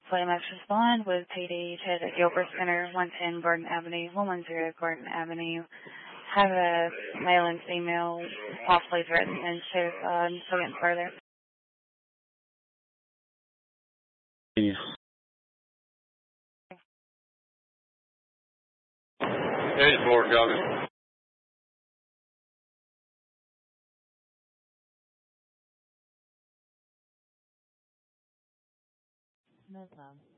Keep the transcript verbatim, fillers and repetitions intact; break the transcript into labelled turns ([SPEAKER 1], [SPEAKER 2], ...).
[SPEAKER 1] William X respond with payday to Gilbert Center, one ten Gordon Avenue, one one zero Gordon Avenue. Have a male and female possibly threatened and show, uh, so getting further.
[SPEAKER 2] Yeah. Hey, four, copy.
[SPEAKER 1] No problem.